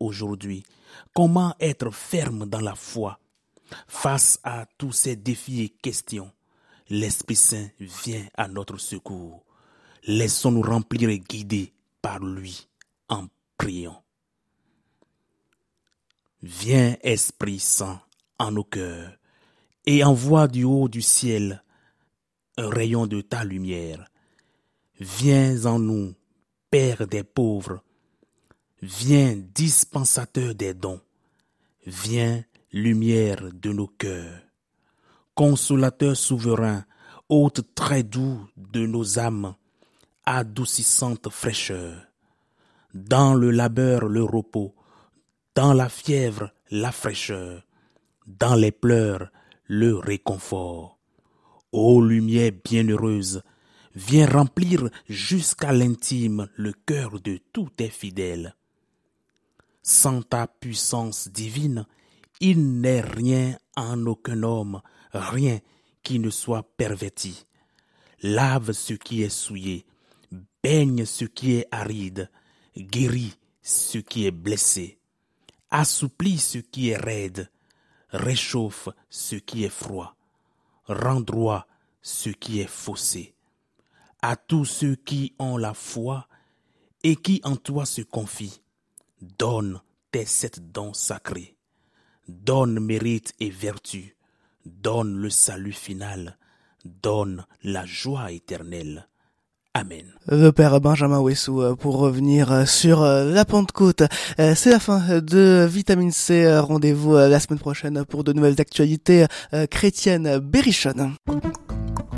aujourd'hui? Comment être ferme dans la foi? Face à tous ces défis et questions, l'Esprit Saint vient à notre secours. Laissons-nous remplir et guider par lui en priant. Viens, Esprit Saint, en nos cœurs et envoie du haut du ciel un rayon de ta lumière. Viens en nous, Père des pauvres. Viens, dispensateur des dons. Viens, lumière de nos cœurs. Consolateur souverain, hôte très doux de nos âmes, adoucissante fraîcheur. Dans le labeur, le repos, dans la fièvre, la fraîcheur, dans les pleurs, le réconfort. Ô lumière bienheureuse, viens remplir jusqu'à l'intime le cœur de tous tes fidèles. Sans ta puissance divine, il n'est rien en aucun homme, rien qui ne soit perverti. Lave ce qui est souillé, baigne ce qui est aride, guéris ce qui est blessé, assouplis ce qui est raide, réchauffe ce qui est froid, rends droit ce qui est faussé. À tous ceux qui ont la foi et qui en toi se confient, donne tes 7 dons sacrés. Donne mérite et vertu. Donne le salut final. Donne la joie éternelle. Amen. Le Père Benjamin Wessou pour revenir sur la Pentecôte. C'est la fin de Vitamine C. Rendez-vous la semaine prochaine pour de nouvelles actualités chrétiennes berrichonnes.